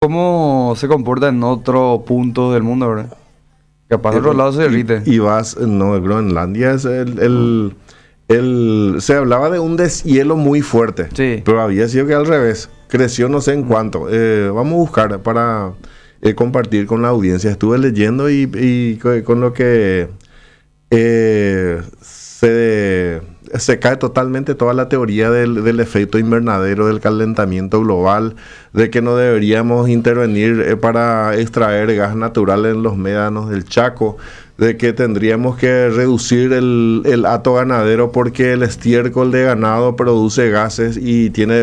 cómo se comporta en otro punto del mundo, ¿verdad? Capaz de otro lado se derrite. Y vas, no, Groenlandia es se hablaba de un deshielo muy fuerte, Sí. pero había sido que al revés, creció no sé en cuánto. Vamos a buscar para compartir con la audiencia. Estuve leyendo y con lo que se cae totalmente toda la teoría del efecto invernadero, del calentamiento global, de que no deberíamos intervenir para extraer gas natural en los médanos del Chaco, de que tendríamos que reducir el hato ganadero porque el estiércol de ganado produce gases y tiene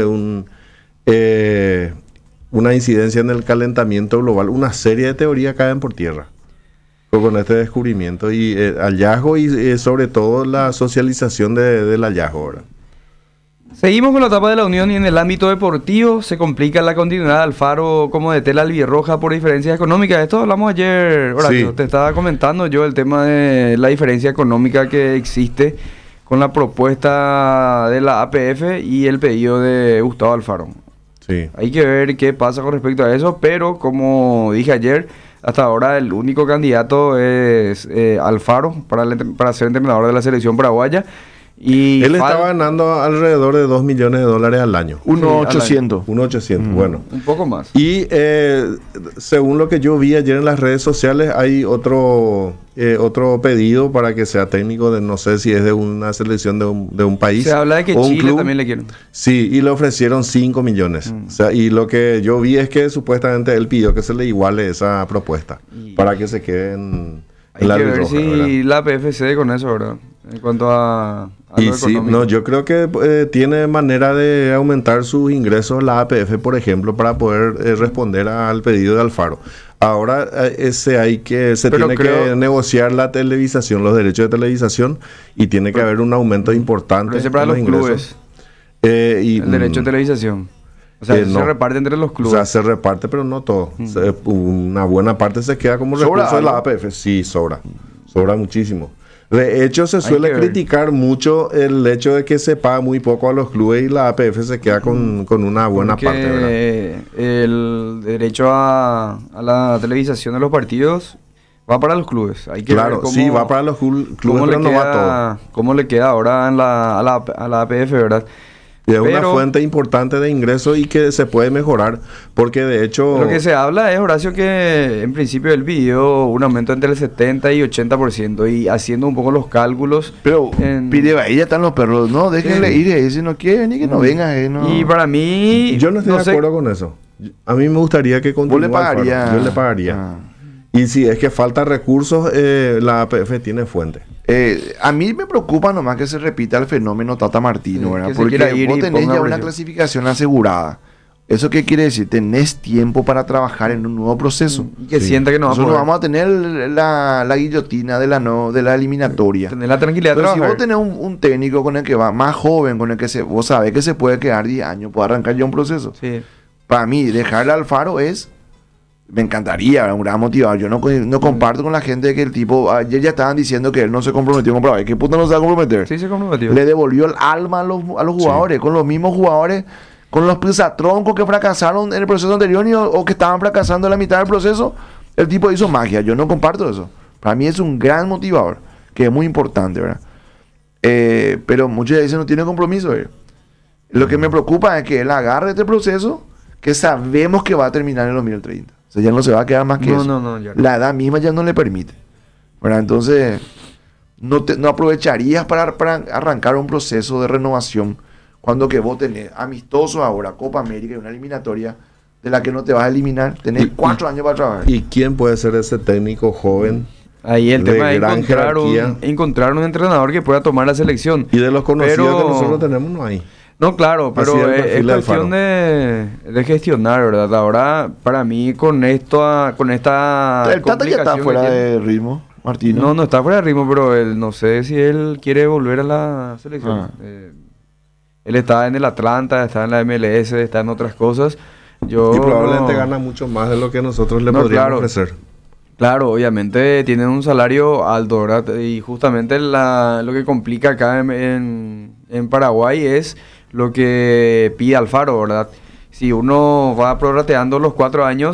una incidencia en el calentamiento global. Una serie de teorías caen por tierra con este descubrimiento y hallazgo y sobre todo la socialización del hallazgo, ¿verdad? Seguimos con la etapa de la Unión y en el ámbito deportivo se complica la continuidad de Alfaro como de tela albirroja por diferencias económicas. Esto hablamos ayer, Horacio. Sí. Te estaba comentando yo el tema de la diferencia económica que existe con la propuesta de la APF y el pedido de Gustavo Alfaro. Sí. Hay que ver qué pasa con respecto a eso, pero como dije ayer, hasta ahora el único candidato es Alfaro para ser entrenador de la selección paraguaya. Y Él estaba ganando alrededor de $2 millones al año. 1.800. 1.800, bueno. un poco más. Y según lo que yo vi ayer en las redes sociales, hay otro pedido para que sea técnico de, no sé si es de una selección de un país. Se habla de que o un Chile club. también le quieren. Sí, y le ofrecieron 5 millones. O sea, y lo que yo vi es que supuestamente él pidió que se le iguale esa propuesta para que se quede en Hay la que ver albirroja, si ¿verdad? la PFC con eso, ¿verdad? En cuanto a Y lo sí, económico. no, yo creo que tiene manera de aumentar sus ingresos la APF, por ejemplo, para poder responder al pedido de Alfaro. Ahora se Pero tiene creo- que negociar la televisación, los derechos de televisación, y tiene que haber un aumento importante Pero ese para en los ingresos. clubes, Y, el derecho de televisación. O sea, no. se reparte entre los O clubes. sea, se reparte, pero no todo. Una buena parte se queda como ¿Sobra recurso de la algo? APF. Sí, sobra. Sobra muchísimo. De hecho, se suele que ver. criticar mucho el hecho de que se paga muy poco a los clubes y la APF se queda con una buena Porque parte, ¿verdad? el derecho a la televisación de los partidos va para los clubes. Hay que ver Claro, cómo, sí, va para los clubes, cómo pero le no va queda, cómo le queda ahora a la APF, ¿verdad? todo. Y es una pero- fuente importante de ingresos y que se puede mejorar, porque de hecho... Lo que se habla es, Horacio, que en principio él pidió un aumento entre el 70 y 80% y haciendo un poco los cálculos. Pero en- pide, ahí ya están los perros. No, déjenle Sí. ir. Si no quieren, ni que no venga. No. Y para mí... Yo no estoy de sé- acuerdo con eso. A mí me gustaría que continúe ¿Vos le Alfaro. pagarías? Yo le pagaría. Ah. Y si es que falta recursos, la APF tiene fuente. A mí me preocupa nomás que se repita el fenómeno Tata Martino, Sí, ¿verdad? que se Porque quiera ir vos y tenés ponga ya una presión. clasificación asegurada. ¿Eso qué quiere decir? Tenés tiempo para trabajar en un nuevo proceso. Y que Sí. sienta que no va a Nosotros poder vamos a tener la guillotina de la eliminatoria. tener la tranquilidad de Pero si trabajar. vos tenés un técnico con el que va más joven, con el que vos sabés que se puede quedar 10 años, puede arrancar ya un proceso. Sí. Para mí, dejarle al Alfaro me encantaría, un gran motivador. Yo no comparto con la gente que el tipo, ayer ya estaban diciendo que él no se comprometió con Paraguay. ¿Qué puta no se va a comprometer? Sí, se comprometió. Le devolvió el alma a los jugadores, con los mismos jugadores, con los pisatroncos que fracasaron en el proceso anterior o que estaban fracasando en la mitad del proceso. El tipo hizo magia. Yo no comparto eso. Para mí es un gran motivador, que es muy importante, ¿verdad? Pero muchas veces no tiene compromiso. Lo que me preocupa es que él agarre este proceso que sabemos que va a terminar en el 2030. O sea, ya no se va a quedar más que No, eso. no, ya no. La edad misma ya no le permite. ¿Verdad? Entonces, no aprovecharías para arrancar un proceso de renovación cuando que vos tenés amistoso ahora, Copa América y una eliminatoria de la que no te vas a eliminar. Tenés 4 años para trabajar. ¿Y quién puede ser ese técnico joven? Ahí el de tema es gran jerarquía? encontrar un entrenador que pueda tomar la selección. Y de los conocidos Pero- que nosotros tenemos no hay. No, claro, Así pero es el es perfil de cuestión de gestionar, ¿verdad? Ahora, para mí, con esta El Tata ya está complicación fuera que tiene- de ritmo, Martino. No, no está fuera de ritmo, pero él, no sé si él quiere volver a la selección. Ah. Él está en el Atlanta, está en la MLS, está en otras cosas. Yo Y probablemente no- gana mucho más de lo que nosotros le No, podríamos claro. ofrecer. Claro, obviamente tienen un salario alto, ¿verdad? Y justamente lo que complica acá en Paraguay es lo que pide Alfaro, ¿verdad? Si uno va prorrateando los 4 años,